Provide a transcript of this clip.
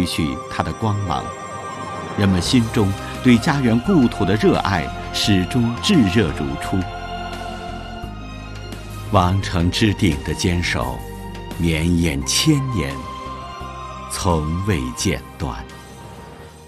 继续它的光芒，人们心中对家园故土的热爱始终炙热如初。王城之鼎的坚守，绵延千年，从未间断。